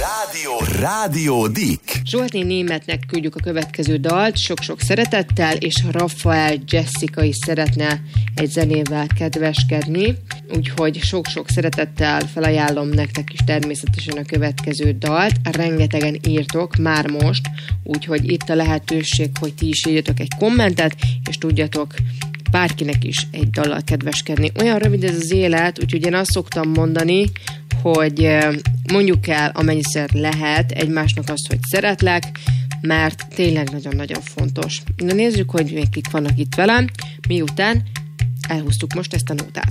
Rádió Dick. Zsoltné Németnek küldjük a következő dalt, sok-sok szeretettel, és Rafael Jessica is szeretne egy zenével kedveskedni, úgyhogy sok-sok szeretettel felajánlom nektek is természetesen a következő dalt. Rengetegen írtok már most, úgyhogy itt a lehetőség, hogy ti is írjatok egy kommentet, és tudjatok bárkinek is egy dallal kedveskedni. Olyan rövid ez az élet, úgyhogy én azt szoktam mondani, hogy mondjuk el, amennyiszer lehet egymásnak azt, hogy szeretlek, mert tényleg nagyon-nagyon fontos. Na nézzük, hogy még kik vannak itt velem, miután elhúztuk most ezt a nótát.